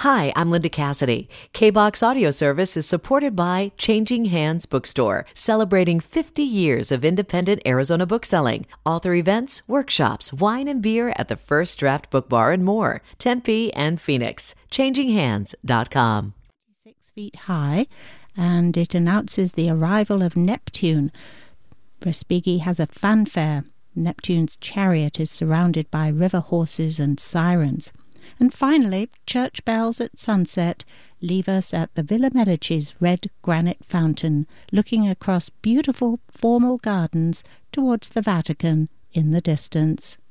Hi, I'm Linda Cassidy. K-Box Audio Service is supported by Changing Hands Bookstore, celebrating 50 years of independent Arizona bookselling. Author events, workshops, wine and beer at the First Draft Book Bar and more. Tempe and Phoenix. ChangingHands.com. 6 feet high, and it announces the arrival of Neptune. Respighi has a fanfare. Neptune's chariot is surrounded by river horses and sirens. And finally, church bells at sunset leave us at the Villa Medici's red granite fountain, looking across beautiful formal gardens towards the Vatican in the distance.